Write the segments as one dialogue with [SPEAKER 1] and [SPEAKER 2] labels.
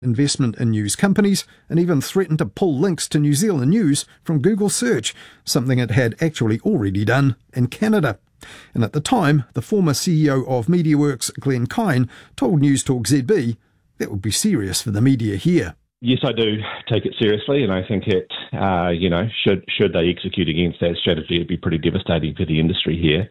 [SPEAKER 1] investment in news companies, and even threatened to pull links to New Zealand news from Google Search, something it had actually already done in Canada. And at the time, the former CEO of MediaWorks, Glenn Kine, told News Talk ZB that would be serious for the media here.
[SPEAKER 2] Yes, I do take it seriously, and I think it, should they execute against that strategy, it'd be pretty devastating for the industry here.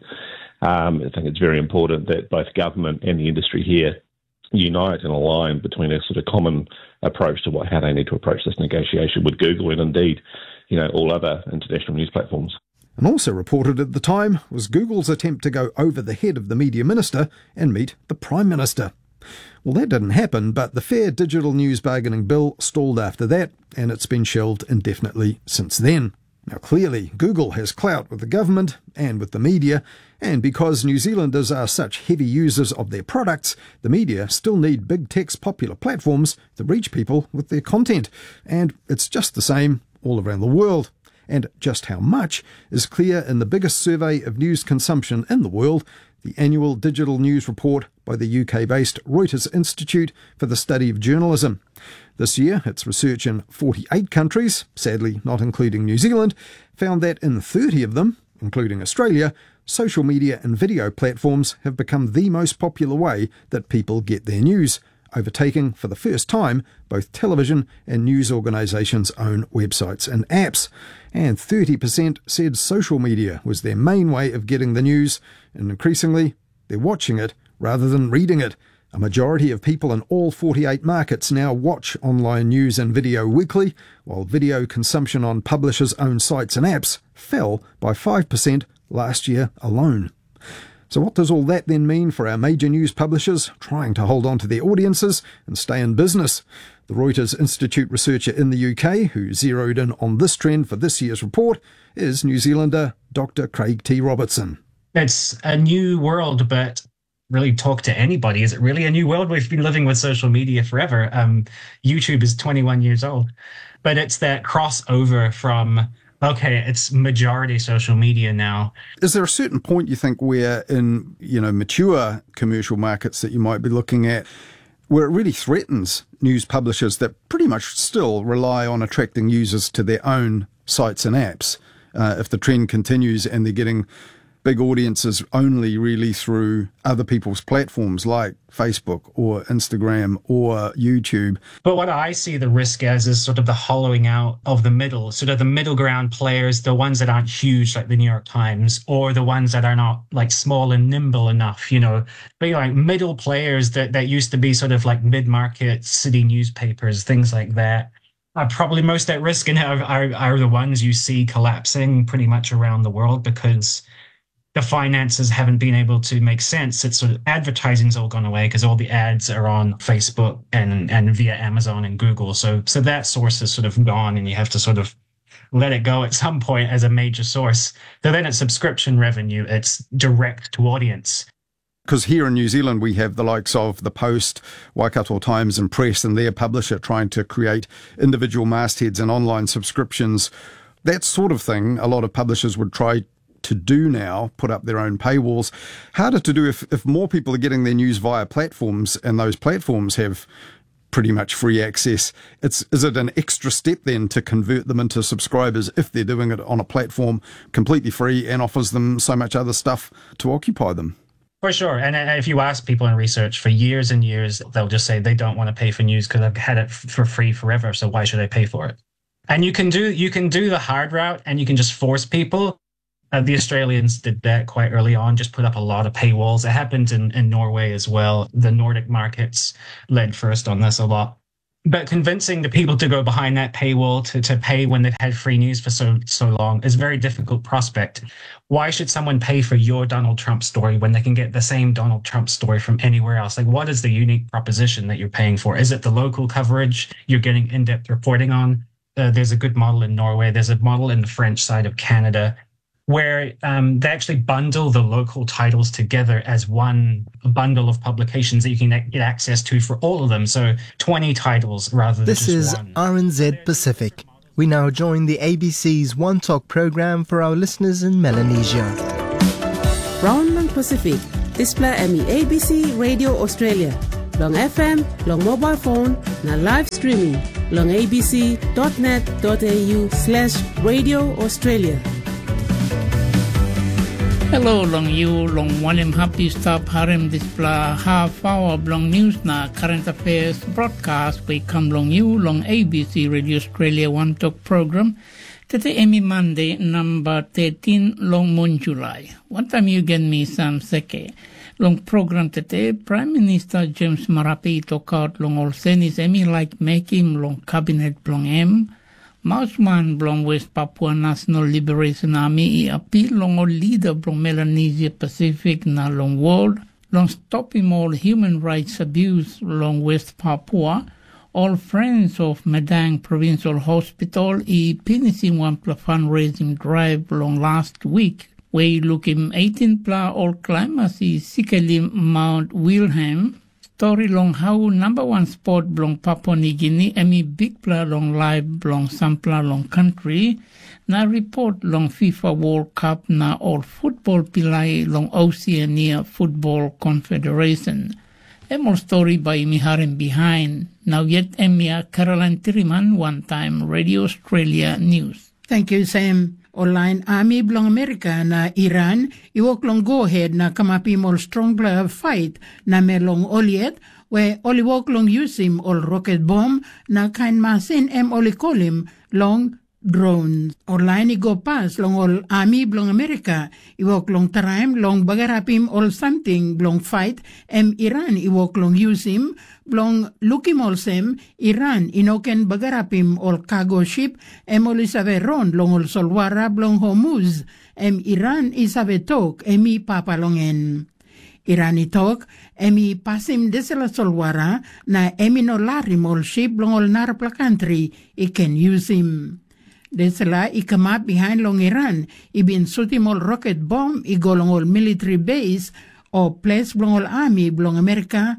[SPEAKER 2] I think it's very important that both government and the industry here unite and align between a sort of common approach to how they need to approach this negotiation with Google and indeed, all other international news platforms.
[SPEAKER 1] And also reported at the time was Google's attempt to go over the head of the media minister and meet the Prime Minister. Well, that didn't happen, but the Fair Digital News Bargaining Bill stalled after that, and it's been shelved indefinitely since then. Now, clearly, Google has clout with the government and with the media, and because New Zealanders are such heavy users of their products, the media still need big tech's popular platforms to reach people with their content, and it's just the same all around the world. And just how much is clear in the biggest survey of news consumption in the world, the annual digital news report by the UK-based Reuters Institute for the Study of Journalism. This year, its research in 48 countries, sadly not including New Zealand, found that in 30 of them, including Australia, social media and video platforms have become the most popular way that people get their news, overtaking for the first time both television and news organisations' own websites and apps. And 30% said social media was their main way of getting the news, and increasingly, they're watching it rather than reading it. A majority of people in all 48 markets now watch online news and video weekly, while video consumption on publishers' own sites and apps fell by 5% last year alone. So what does all that then mean for our major news publishers trying to hold on to their audiences and stay in business? The Reuters Institute researcher in the UK, who zeroed in on this trend for this year's report, is New Zealander Dr. Craig T. Robertson.
[SPEAKER 3] It's a new world, but really talk to anybody. Is it really a new world? We've been living with social media forever. YouTube is 21 years old, but it's that crossover from, okay, it's majority social media now.
[SPEAKER 1] Is there a certain point you think where in, mature commercial markets that you might be looking at where it really threatens news publishers that pretty much still rely on attracting users to their own sites and apps? If the trend continues and they're getting big audiences only really through other people's platforms like Facebook or Instagram or YouTube.
[SPEAKER 3] But what I see the risk as is sort of the hollowing out of the middle, sort of the middle ground players, the ones that aren't huge like the New York Times, or the ones that are not like small and nimble enough, but like middle players that used to be sort of like mid-market city newspapers, things like that. Are probably most at risk and are the ones you see collapsing pretty much around the world because the finances haven't been able to make sense. It's sort of advertising's all gone away because all the ads are on Facebook and via Amazon and Google. So that source is sort of gone and you have to sort of let it go at some point as a major source. So then it's subscription revenue. It's direct to audience.
[SPEAKER 1] Because here in New Zealand, we have the likes of The Post, Waikato Times and Press and their publisher trying to create individual mastheads and online subscriptions. That sort of thing, a lot of publishers would try to do now, put up their own paywalls. Harder to do if more people are getting their news via platforms and those platforms have pretty much free access. Is it an extra step then to convert them into subscribers if they're doing it on a platform completely free and offers them so much other stuff to occupy them?
[SPEAKER 3] For sure. And if you ask people in research for years and years, they'll just say they don't want to pay for news because I've had it for free forever. So why should I pay for it? And you can do the hard route and you can just force people. The Australians did that quite early on, just put up a lot of paywalls. It happened in Norway as well. The Nordic markets led first on this a lot. But convincing the people to go behind that paywall to pay when they've had free news for so long is a very difficult prospect. Why should someone pay for your Donald Trump story when they can get the same Donald Trump story from anywhere else? Like, what is the unique proposition that you're paying for? Is it the local coverage you're getting in-depth reporting on? There's a good model in Norway. There's a model in the French side of Canada where they actually bundle the local titles together as one bundle of publications that you can get access to for all of them. So 20 titles rather than just one.
[SPEAKER 4] This is RNZ Pacific. We now join the ABC's One Talk program for our listeners in Melanesia.
[SPEAKER 5] Brownland Pacific, Displa ME ABC Radio Australia. long FM, long mobile phone, na live streaming long abc.net.au/Radio Australia.
[SPEAKER 6] Hello long you long William happy stop harem display half hour long news na current affairs broadcast we come long you long ABC Radio Australia One Talk program today Emmy Monday number 13 long moon July. One time you get me some seke. Long program today Prime Minister James Marape talk out long all senis Emmy like make him long cabinet long M. Mausman blong West Papua National Liberation Army I appeal long all leader blong Melanesia Pacific na long world long stopping all human rights abuse long West Papua. All friends of Madang Provincial Hospital I finishing one fundraising drive long last week. We looking 18 pla all climbers I Sikelim Mount Wilhelm. Story long how number one sport blong Papua New Guinea emi big pla long live blong sampla long country na report long FIFA World Cup na all football pilai long Oceania Football Confederation. More story by Miharin behind. Now yet Emia Caroline Tiriman one time Radio Australia News.
[SPEAKER 7] Thank you Sam. Online Army blong America na Iran iwok long go ahead na kamapi mol strong bla fight na melong oliet we oliwok long yusim ol rocket bomb na kain masin olikolim long drones. Online go pass long ol Army blong America iwok long taraim long bagarapim ol something blong fight Iran iwok long yusim blong lukimol sem Iran inoken bagarapim ol cargo ship olisabe ron long ol solwara blong Hormuz Iran isabe tok emi papalongen. Iran itok emi pasim desela solwara na no larim ol ship long ol narpla country iken use him. Desela ikamap behind long Iran ibin sutimol rocket bomb igolong ol military base o place blong ol army blong America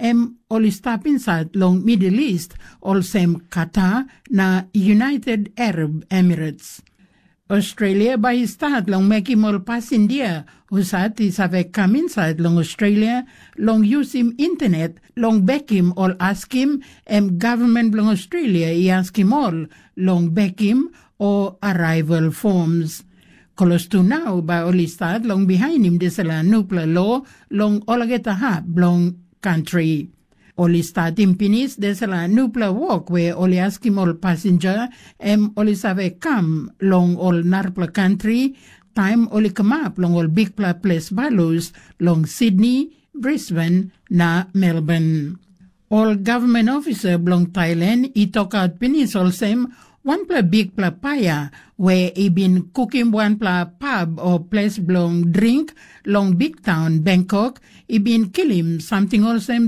[SPEAKER 7] oli stop inside long Middle East ol sem Qatar na United Arab Emirates. Australia by start long making ol pass India usat isave come inside long Australia long use him internet long back him ol ask him government long Australia I ask him all long back him or arrival forms. Close to now by oli start long behind him desela nupla law long olageta hap long country. Oli start him pinis desela nupla walk where oli ask him all passenger oli save come long all narpla country time oli come up long all big pla place values long Sydney, Brisbane na Melbourne. All government officer belong Thailand I talk out pinis all same one pla big pla paya where he been cooking one pla pub or place belong drink long big town Bangkok he been kill him something all same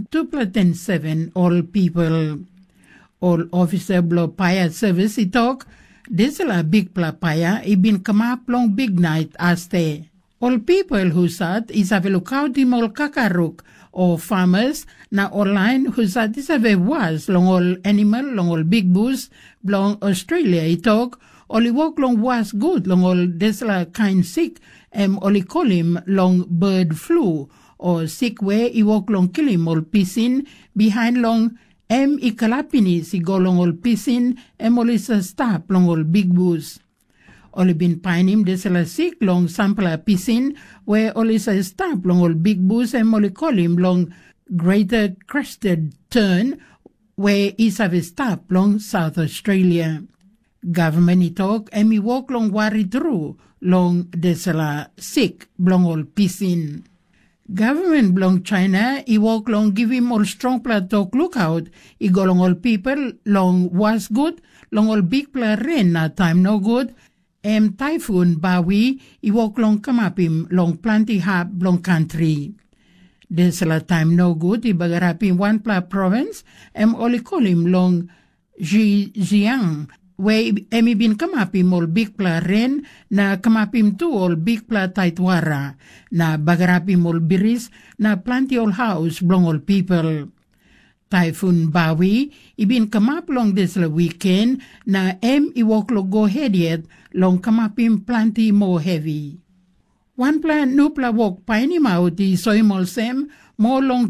[SPEAKER 7] 2.7 all people. All officer belong paya service he talk this la big pla paya he been come up long big night aste. All people who sat is have a lookout him all kakaruk or farmers na online who sat is have a was long all animal long all big booze long Australia he talk only walk long was good long all desla kind sick only call him long bird flu or sick way he walk long kill him all piscine behind long ikalapini si go long all piscine only stop long all big booze. Oli been pine him desela sick long sample piscine where oli sa stop long all big booze oli call him long Greater Crested Tern where is have stop long South Australia. Government he talk he walk long worry through long desela sick long all piscine. Government belong China he walk long give him all strong pla talk lookout he go long all people long was good long all big pla rain na time no good. Typhoon Bawi, he walk long come up him long plenty hap long country. This la time no good, he bagarap in one pla province, only call him long Zhejiang, where he been come up him all big pla rain, na come up him too all big pla taitwara, na bagarap him all biris, na plenty all house belong all people. Typhoon Bawi, he been come up long this weekend, na he walk lo go ahead yet, long come up him plenty more heavy. One plant no pla walk pine him out, he saw him all same, more long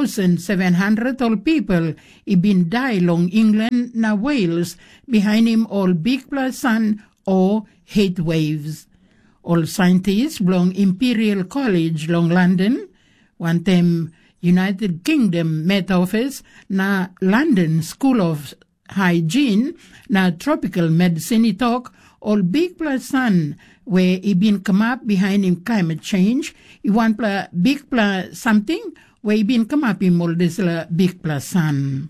[SPEAKER 7] 2,700 all people I been die long England na Wales behind him all big plus sun or heat waves. All scientists long Imperial College long London, one time United Kingdom Met Office na London School of Hygiene na tropical medicine talk all big plus sun where he been come up behind him climate change. He want big plus something where he been come up in all this big plus sun.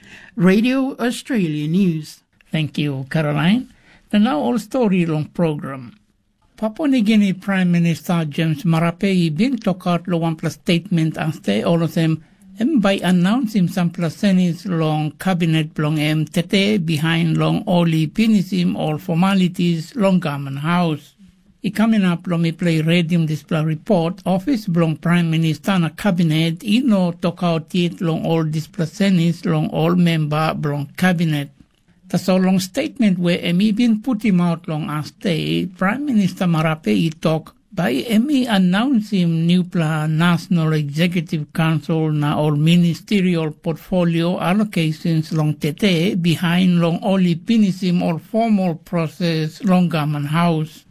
[SPEAKER 7] Radio Australia News.
[SPEAKER 6] Thank you, Caroline. And now all story long program. Papua New Guinea Prime Minister James Marape been talk out lo one plus statement and stay all of them by announcing some placenis long cabinet long tete behind long oli pinisim all formalities long government house. I coming up long me play radium display report office long Prime Minister na cabinet no talk out yet long all displacenis long all member long cabinet. That's a long statement where Emi been put him out long as day Prime Minister Marape talk by Emi announcing new plan National Executive Council na all ministerial portfolio allocations long tete behind long only pinisim or formal process long government house.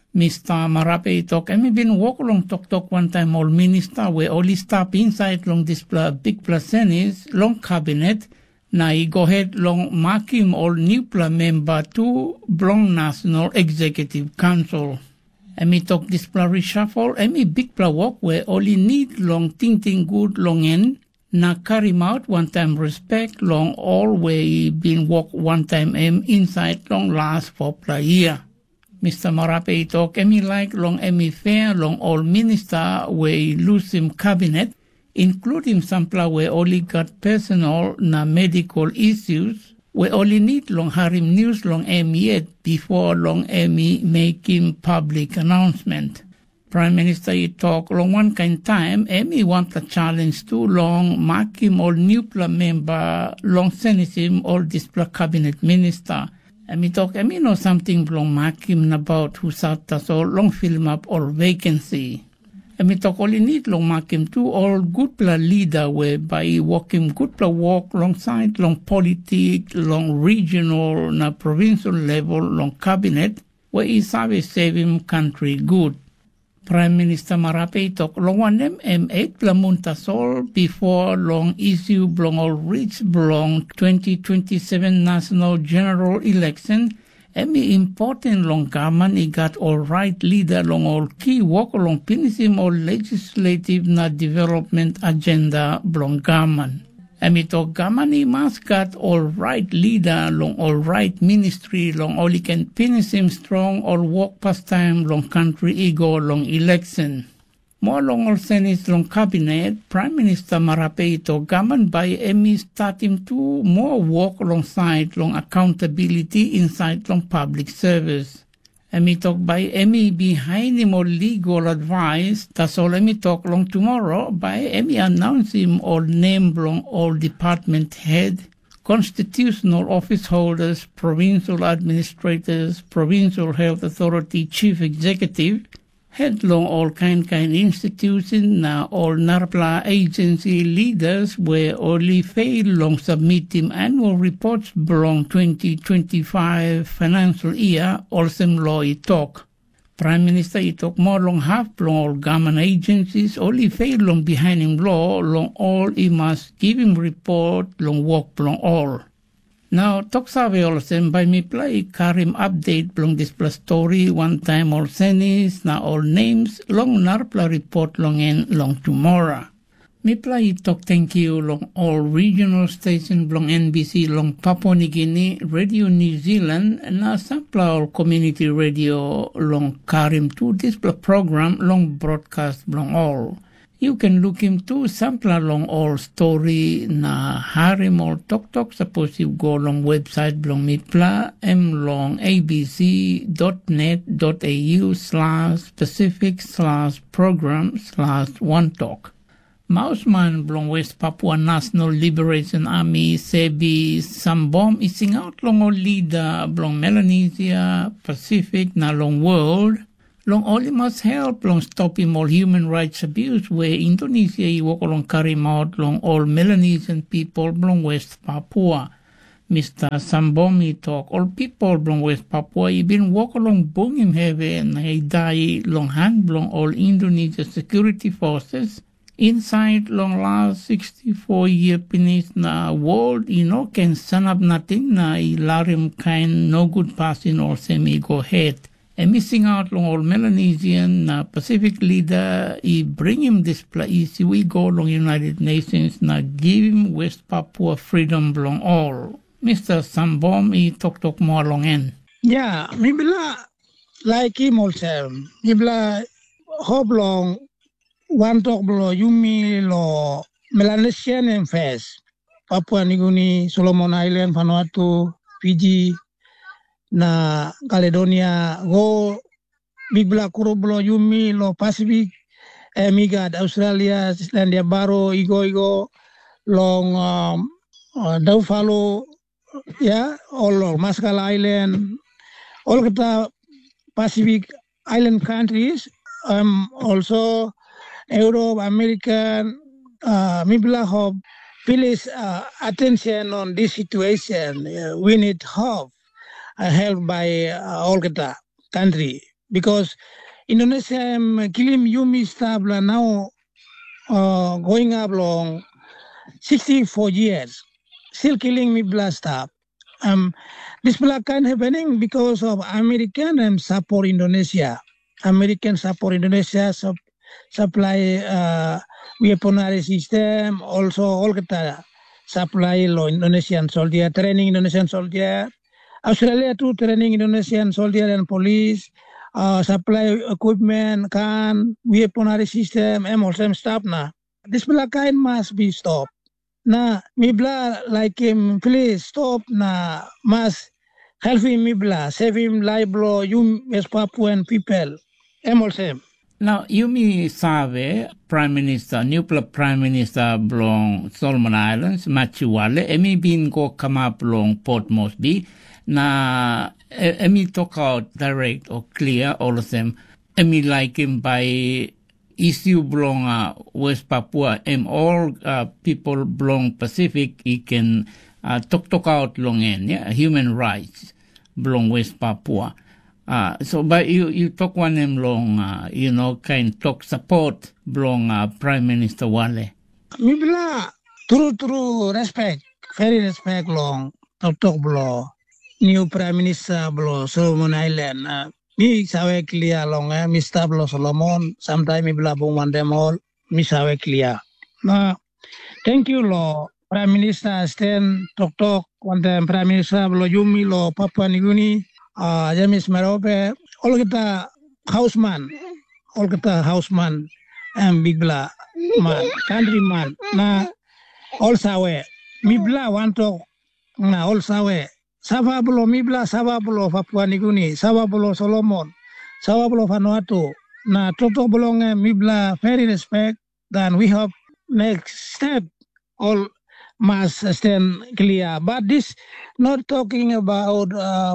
[SPEAKER 6] Mr. Marape talk Emi been walk along talk one time all minister where only stop inside long this big placenis long cabinet. Na I go ahead long mark him all new member to Blong National Executive Council. Emi talk this reshuffle, emi big walk where only need long think good long end. Na carry him out one time respect long all where been walk one time inside long last for year. Mr. Marape talk emi like long emi fair long all minister where lose him cabinet. Including some where only got personal na medical issues, where only need long harim news long yet before long making public announcement. Prime Minister talk long one kind time, want the challenge too long, mark him all new member, long send him all this cabinet minister. Talk know something long mark him about who sat us all long film up all vacancy. I talk only need long mark him too all good leader whereby walk him good walk alongside long politic, long regional na provincial level long cabinet where he service save him country good. Prime Minister Marape talk long one them 8 muntasol before long issue long all reach long 2027 national general election. Emi important long government he got all right leader long all key walk along pinisim all legislative na development agenda long government. Emi talk government he must got all right leader long all right ministry long all he can pinisim strong all walk past time long country ego long election. More long all Senate long cabinet, Prime Minister Marape to government by Emi starting to more work alongside long accountability inside long public service. Emi talk by Emi behind him all legal advice. That's all Emi talk long tomorrow by Emi announce him all name long all department head, constitutional office holders, provincial administrators, provincial health authority chief executive, head long all kind institution na all NARPLA agency leaders where only fail long submit him annual reports belong 2025 financial year also law talk. Prime Minister talk more long half long all government agencies only fail long behind him law long all he must give him report long work long all. Now, talk sabi also by me play Karim update long this plus story one time all senis na all names long NARPLA report long and long tomorrow. Me play talk thank you long all regional station long NBC long Papua New Guinea, Radio New Zealand na sampla all community radio long Karim to this program long broadcast long all. You can look him to sample along all story na harim or tok suppose you go along website belong mitpla mlong abc.net.au/specific/program/one talk. Mouseman belong West Papua National Liberation Army Sebi Sambom ising out long all leader belong Melanesia Pacific na long world Long all must help long stopping all human rights abuse where Indonesia I walk along Karimot long all Melanesian people long West Papua. Mr. Sambomi talk all people long West Papua I been walk along Bungim heavy and I die long hand long all Indonesia security forces inside long last 64-year pinis na world can sanab natin na ilarim kind no good passing or semi go ahead. And missing out long all Melanesian Pacific leader, he bring him this place. We go long United Nations na give him West Papua freedom long all. Mr. Sambom, he talk more long end.
[SPEAKER 8] Yeah, mibla like him also. Mibla hope long one talk below Yumi lo Melanesian and face. Papua New Guinea, Solomon Island, Vanuatu, Fiji. Na Caledonia go bigla kurublo Yumi lo Pacific migad Australia Selandia Baru igo long Daufalo all Mascal Island all kita Pacific Island countries also Europe American mibla hope please attention on this situation we need hope helped by all the country because Indonesia killing Yumi stable now going up long 64 years still killing me blast up. This can happening because of American support Indonesia. American support Indonesia supply weaponry system also all the supply law Indonesian soldier training Indonesian soldier. Australia too training Indonesian soldier and police, supply equipment, weaponry system, and all same stuff na. This kind must be stopped. Na mibla like him, please stop na must help him mibla, save him life blow you West Papuan people. All same.
[SPEAKER 6] Now, Yumi Save, Prime Minister, new Prime Minister belong Solomon Islands, Machiwale, emi bin go come up long Port Moresby. Na emi talk out direct or clear all of them. Emi like him by issue belong West Papua and all people belong Pacific. He can talk out long end. Yeah, human rights belong West Papua. So but you talk one them long. Kind talk support belong Prime Minister Wale.
[SPEAKER 8] Mibla true respect, very respect long talk belong. New Prime Minister below Solomon Island. Mi sawe clear long Mr. below Solomon. Sometime mi belabung one them all. Mi sawe clear. Na thank you lo Prime Minister stand talk one them Prime Minister below Yumi lo Papua New Guinea. James Marope. All kita houseman and big bla man countryman. Na all sawe mi bla one talk. Na all sawe. Sawa below Mibla, sawa below Papua New Guinea, sawa below Solomon, sawa below Vanuatu. Na toto belong Mibla very respect. Then we hope next step all must stand clear. But this not talking about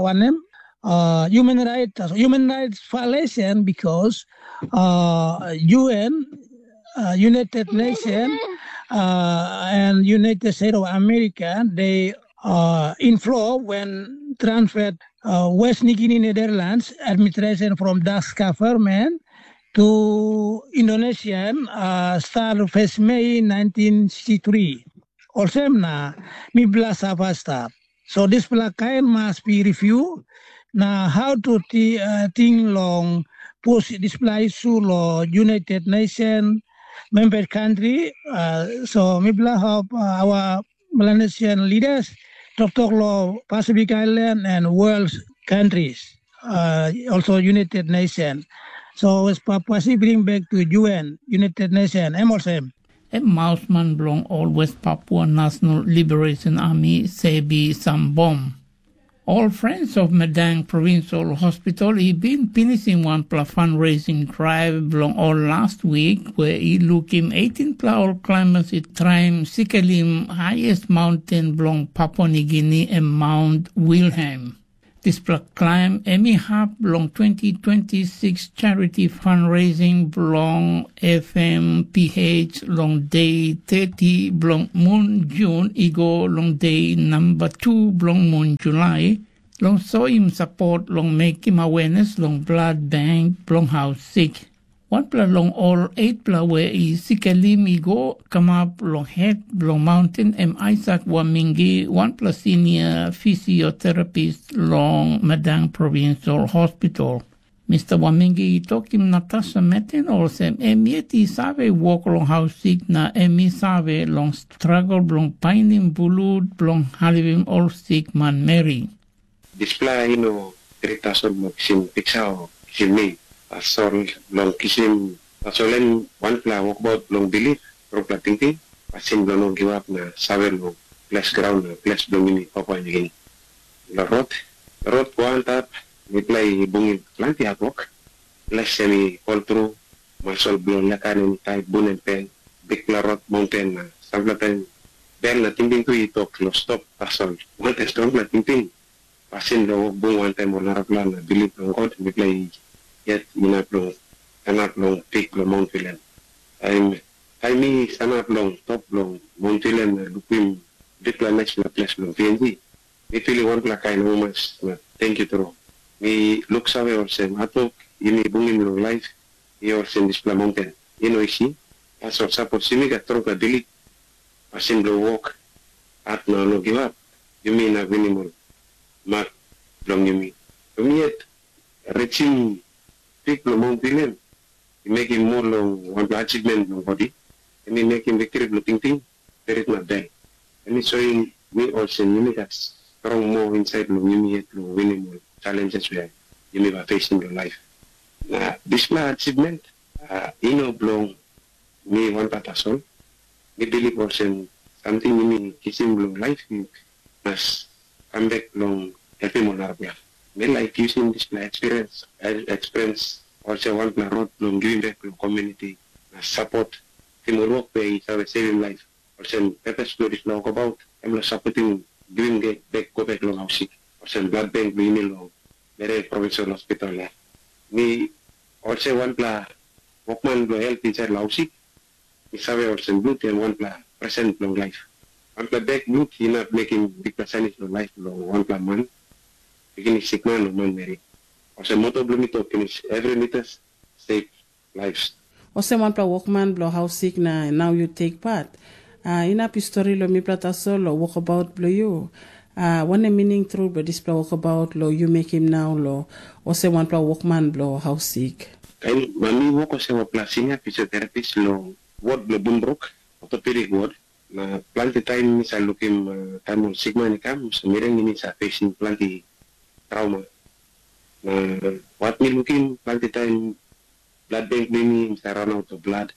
[SPEAKER 8] human rights violation because UN, United Nations, and United States of America they inflow when transferred West New Guinea Netherlands administration from Dutch government to Indonesian start 1st May 1963. Also na mibla sava start. So this kind must be reviewed. Now how to think long push this issue law United Nations member country. So mibla hope our Melanesian leaders talk law Pacific Island and world countries, also United Nations. So West Papua bring back to UN, United Nations, MLSM.
[SPEAKER 6] Mausman belong all West Papua National Liberation Army, Sebi Sambom. All friends of Madang Provincial Hospital, he been finishing one fundraising drive belong all last week where he look him 18 all climbers it trim Sikalim highest mountain belong Papua New Guinea and Mount Wilhelm. This climb Emmy Hub long 2026 charity fundraising long FMPH long day 30 long moon June Ego long day number 2 long moon July long so him support long make him awareness long blood bank long house sick. One pla long all 8 pla where is Sikalim Igo come up long head long mountain Isaac Wamingi 1 pla senior physiotherapist long Madang Provincial Hospital. Mr. Wamingi talk him Natasha Metin or sem yeti save walk long house sick na save long struggle long pining bulud long halivim all sick man Mary.
[SPEAKER 9] Display dirita sol mo kisim piksao kisim me. Asol long kisim asolen one pla walkabout long belief pro pla tingting pasin long give up na saber long place ground na place domini Papua New Guinea la road one tap we play bungi plenty at work less semi all through masol blon lakan ni type bun and pen big la road mountain na samplatan bel na tingting to ito close stop asol one test long pla tingting pasin long bung one time on plan na believe long god we play yet minat long sanat long peak long Mount William. I'm sanat long top long Mount William lupim dikla next na place long PNG. Me feel one pla kain moments na thank you to. Me look sawe or sem atok ini bungin long life or sem display mountain. Isi as of support simi ka tronka dilik asim lo walk at no give up. You mean a minimal mark long you mean. Yet reaching big Mount William, you make him more long one achievement long body, and you make him victory looking thing, there is not there. And it's showing me also you that strong more inside long you yet long winning more challenges where you may be facing your life. Now this my achievement, long me one part as all. Me believe also something you mean kissing long life as come back long helping on our life. Me like using this experience also one plan road long giving back to community support team work where it's a saving life. Also purpose to this talk about I'm supporting giving back go back long house. Also blood bank being long very provincial hospital there. Me also one plan workman lo health inside house. Me survey also blood and one plan present long life. One plan back blood he not making big percentage of life long one plan man. Begin sick man or man Mary. Also motor blumito finish every meters save lives.
[SPEAKER 5] Also one pla workman blow house sick na now you take part. In a story lo mi plata solo walk about blow you. One a meaning through but this pla walk about lo you make him now lo. Also one pla workman blow house sick.
[SPEAKER 9] Kain mami walk also wa pla senior physiotherapist lo ward lo bunbrok orthopedic ward. Na plenty time sa looking time on sigma ni kam so mireng ini sa facing plenty trauma. What me looking plenty time blood bank me run out of blood.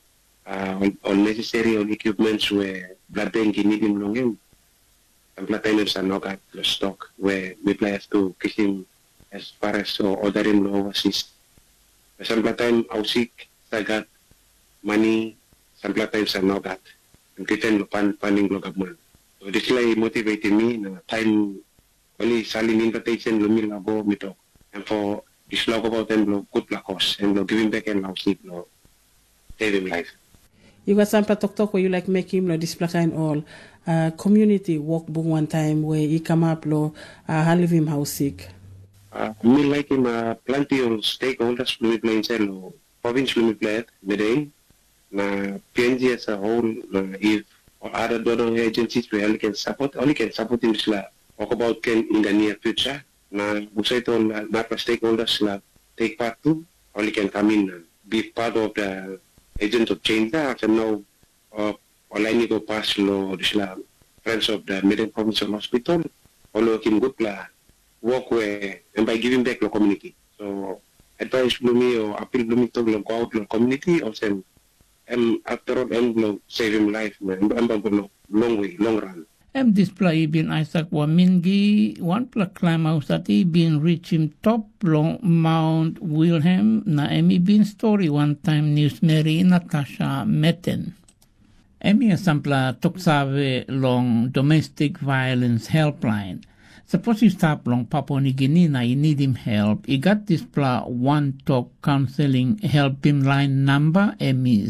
[SPEAKER 9] Unnecessary on equipments where blood bank need him long him. And blood times are not at the stock where we players to kiss him as far as so order him overseas. Some blood time out sick, I got money, some blood times are not that. And pretend funding government. So this like motivated me na time only selling invitation lumil ago mito. And for this log about them good luck cause and giving back and now sleep saving life.
[SPEAKER 5] You got some talk where you like make him display and all community walk book one time where he come up leave him house sick.
[SPEAKER 9] Me like him plenty of stakeholders lumil play inside province lumil play Medellin. Na PNG as a whole, if other donor agencies where only can support in this talk about can in the near future. Na usai to na stakeholders take part too, only can come in be part of the agent of change. After now, online go pass this friends of the Middle Provincial Hospital, all working good work where and by giving back the community. So advice me or appeal me to go out the community or send. After all, save him life, man. Long way, long run.
[SPEAKER 6] Display bin Isaac Wamingi, one plak climb house that he been reach him top long Mount Wilhelm, na emi bin story one time news Mary Natasha Metten. Emi asampla toksave long domestic violence helpline. Suppose you stop long Papua New Guinea na you need him help. You got this One Talk Counseling help him line number Emmy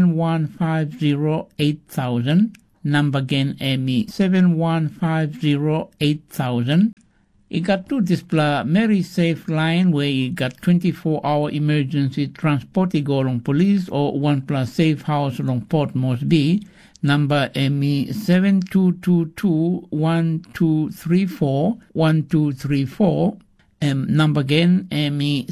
[SPEAKER 6] 71508000. Number again Emmy 71508000. You got to this Mary Safe line where you got 24-hour emergency transport. You go along police or 1+ safe house along Port Moresby. Number ME 7222-1234-1234. Number again ME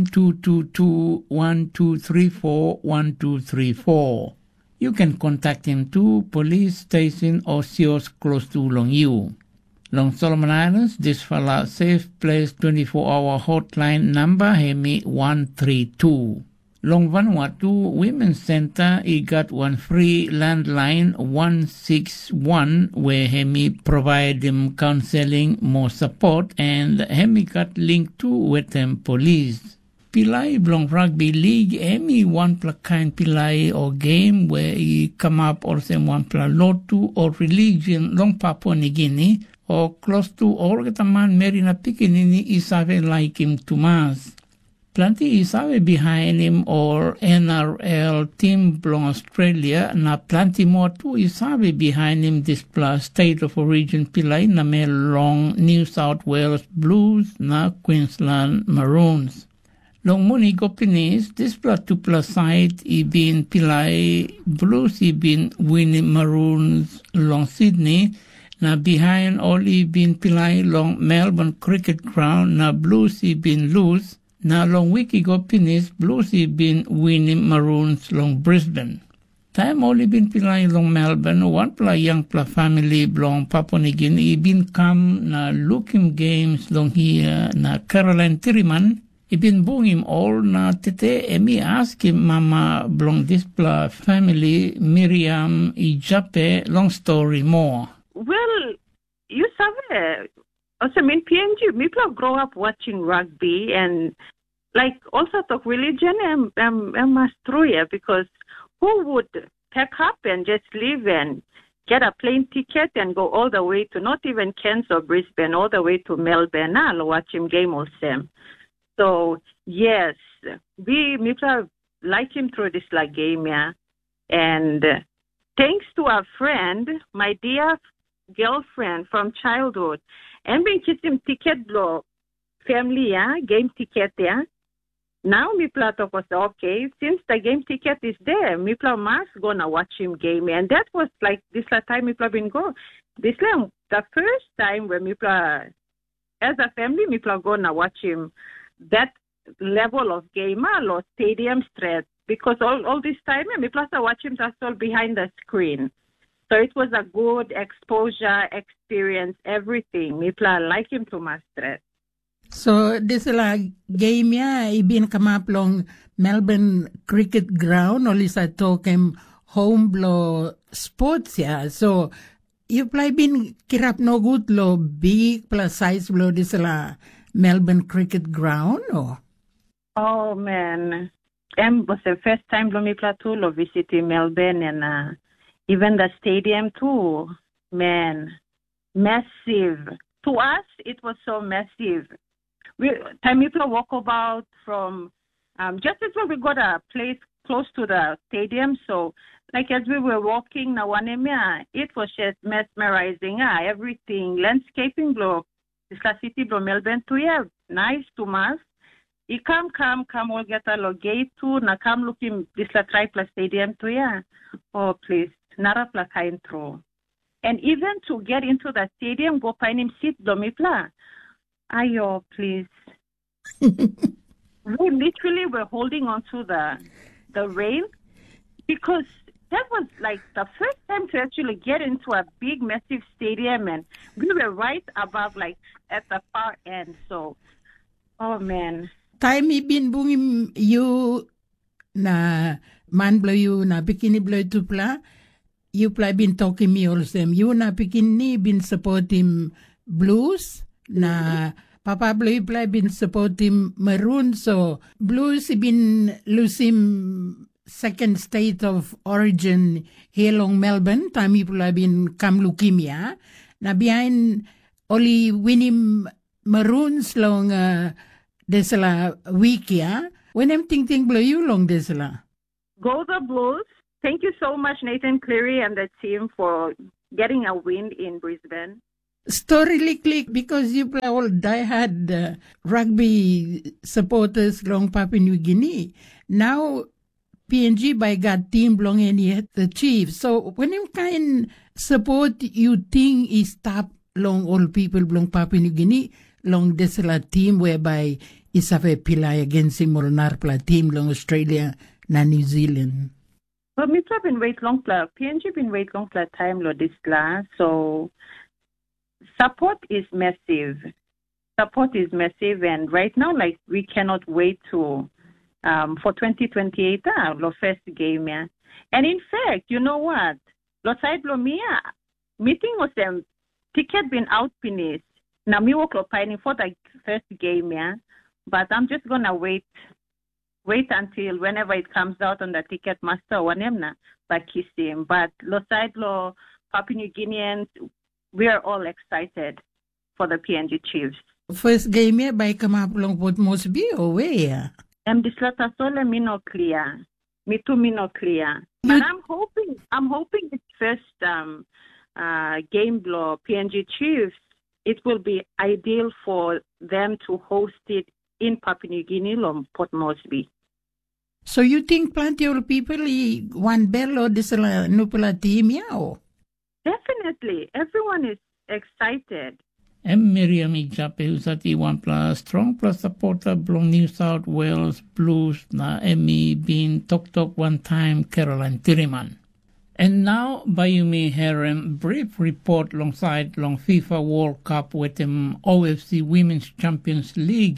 [SPEAKER 6] 7222-1234-1234. You can contact him to police station or CIOs close to Long U. Long Solomon Islands, this fella safe place 24-hour hotline number ME 132. Long Vanuatu Women's Center, he got one free landline 161 where Hemi provide him counseling, more support, and Hemi got linked to with them police. Pilai Blong Rugby League, Hemi one kind Pilai or game where he come up or some one lotu or religion Long Papua New Guinea or close to all the man Merina Pikinini isave like him to mass. Plenty isawe behind him or NRL team belong Australia na plenty more too isawe behind him this plus state of origin Pilai na may long New South Wales Blues na Queensland Maroons. Long muni Gopinis this plus 2+ side he been Pilai Blues he been winning Maroons long Sydney na behind all he been Pilai long Melbourne Cricket Ground na Blues he been lose. Na long wiki go pinis, Blues he been winning Maroons long Brisbane. Time only been pilay long Melbourne, one young family long Papua New Guinea, been come na looking games long here na Caroline Tiriman. He been bring him all na tete emi ask him mama belong this family Miriam Ijape long story more.
[SPEAKER 10] Well, you sabe. Also, in PNG, people grow up watching rugby and like also talk religion and mastruya because who would pack up and just leave and get a plane ticket and go all the way to not even Cairns or Brisbane, all the way to Melbourne and watch him game all same. So yes, we people like him through this like game, yeah. And thanks to our friend, my dear girlfriend from childhood. And we get him ticket blow family, yeah, game ticket, yeah. Now me plato was okay, since the game ticket is there, me must gonna watch him game. And that was like this time me been go. This the first time when me as a family me gonna watch him that level of game or stadium stress because all this time me watch him just all behind the screen. So it was a good exposure, experience, everything. Mipla like him to master.
[SPEAKER 7] So this is a game, yeah, ibin come up long Melbourne Cricket Ground, or is I talk him home blow sports, yeah. So you play been kirap no good lo big plus size blow this la Melbourne Cricket Ground or?
[SPEAKER 10] Oh man. Was the first time lo mipla too lo visiting Melbourne and even the stadium too, man, massive. To us, it was so massive. Time people walk about from, just as well we got a place close to the stadium. So, like as we were walking, it was just mesmerizing. Everything, landscaping blow, this city blow Melbourne too, yeah, nice to us. You come, all get a gate too, na come looking this la Tripla Stadium too, yeah. Oh, please. Narapla kain through. And even to get into the stadium, go find him seat domipla. Ayo, please. We literally were holding on to the rail because that was like the first time to actually get into a big, massive stadium, and we were right above, like at the far end. So, oh man.
[SPEAKER 7] Time ibin bungim you na man blow you na bikini blow tupla. You play been talking me all same. You na pikini been supporting Blues na Papa Blue play been supporting Maroon. So Blues been losing second state of origin here along Melbourne. Time people have been come leukemia. Na behind oli winim Maroons long desala wikia. When I'm thinking blow you long desala.
[SPEAKER 10] Go the Blues. Thank you so much, Nathan Cleary and the team for getting a win in Brisbane.
[SPEAKER 7] Story click because you play all diehard rugby supporters long Papua New Guinea. Now PNG by God team belong in yet the Chiefs. So when you kind support you think is top long all people belong Papua New Guinea long desala team whereby isafe pilai against him or narpla team long Australia na New Zealand.
[SPEAKER 10] Well, me been wait long pla PNG been wait long pla time lo this class. So support is massive. Support is massive, and right now, like we cannot wait to for 2028 the first game. Yeah. And in fact, you know what? Lo side lo mia meeting was them ticket been out finished. Now me work lo pining for the first game. Yeah. But I'm just gonna wait until whenever it comes out on the ticket master or whatever, but kiss him. But lo side lo Papua New Guineans, we are all excited for the PNG Chiefs.
[SPEAKER 7] First game here by come up long Port Moresby or where?
[SPEAKER 10] This letter sole me no clear. Me too me no clear. But I'm hoping it's first game blow PNG Chiefs. It will be ideal for them to host it in Papua New Guinea or Port Moresby.
[SPEAKER 7] So you think plenty of people one bell or this nupula team yeah?
[SPEAKER 10] Definitely. Everyone is excited.
[SPEAKER 6] I'm Miriam Ijape, who's at E1+, strong plus supporter belong New South Wales Blues, na Emmy being Tok one time Caroline Tiriman. And now, Bayumi Harem, brief report alongside long FIFA World Cup with them OFC Women's Champions League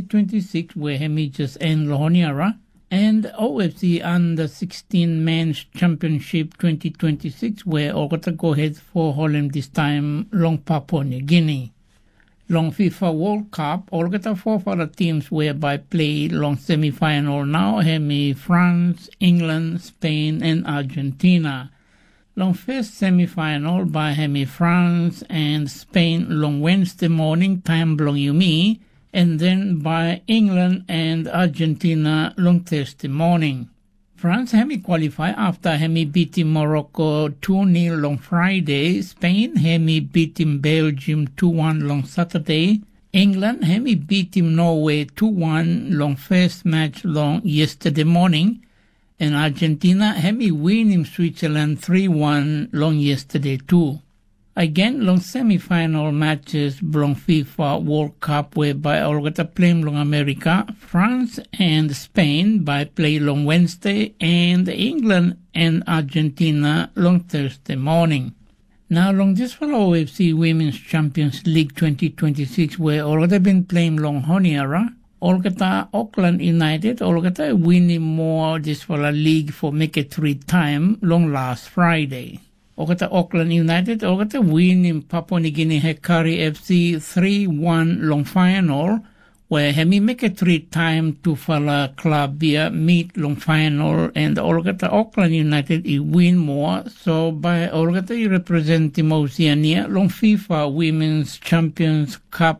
[SPEAKER 6] 2026, where Hemi just end Lohoniara, and OFC Under-16 Men's Championship 2026, where Ogata go ahead for Holland this time, long Papua New Guinea. Long FIFA World Cup, Ogata 4 for the teams whereby play long semi-final now, Hemi France, England, Spain, and Argentina. Long first semi-final by Hemi France and Spain long Wednesday morning, time belong Yumi, and then by England and Argentina long Thursday morning. France Hemi qualify after Hemi beating Morocco 2-0 long Friday. Spain Hemi beating Belgium 2-1 long Saturday. England Hemi beating Norway 2-1 long first match long yesterday morning. And Argentina Hemi winning Switzerland 3-1 long yesterday too. Again, long semi-final matches belong FIFA World Cup whereby Olgata play long America, France and Spain by play long Wednesday, and England and Argentina long Thursday morning. Now long this for OFC Women's Champions League 2026 where Olgata been playing long Honiara, Olgata Auckland United, Olgata winning more this for a league for make it 3 time long last Friday. Ogata Auckland United, Ogata win in Papua New Guinea Hekari FC 3-1 long final, where Hemi make a 3 time to Fala Club via meet long final, and Ogata Auckland United win more, so by Ogata representing Oceania long FIFA Women's Champions Cup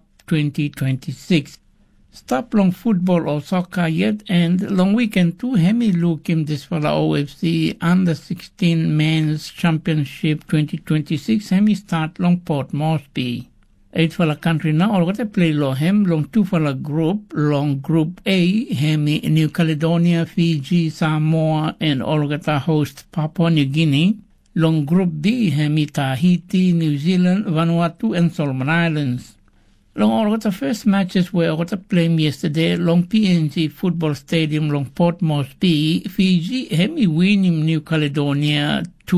[SPEAKER 6] 2026. Stop long football or soccer yet, and long weekend too Hemi looking this for the OFC Under-16 Men's Championship 2026 Hemi start long Port Moresby. 8 for the country now, all got to play long hem, long 2 for the group, long group A, Hemi New Caledonia, Fiji, Samoa, and all got to host Papua New Guinea. Long group B, Hemi Tahiti, New Zealand, Vanuatu, and Solomon Islands. Long all the first matches were all the playing yesterday. Long PNG Football Stadium, long Port Moresby, Fiji, Hemi winning New Caledonia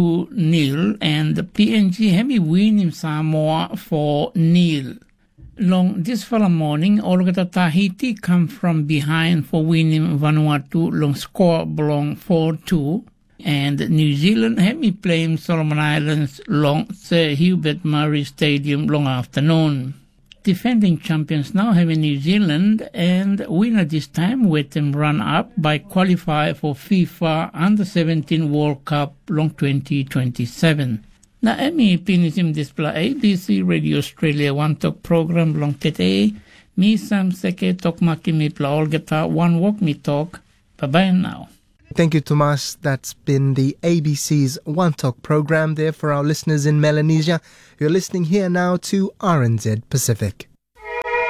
[SPEAKER 6] 2-0, and PNG Hemi winning Samoa 4-0. Long this fall morning, all the Tahiti come from behind for winning Vanuatu. Long score belong 4-2. And New Zealand Hemi playing Solomon Islands long Sir Hubert Murray Stadium long afternoon. Defending champions now have in New Zealand, and winner this time with them run up by qualify for FIFA Under-17 World Cup long 2027. Na emi pinisim displa ABC Radio Australia One Talk program long tete. Mi Sam Seke Tok Makimi Pla Olgeta One Walk Me Talk. Bye-bye now.
[SPEAKER 4] Thank you, Tomas. That's been the ABC's One Talk program there for our listeners in Melanesia. You're listening here now to RNZ Pacific.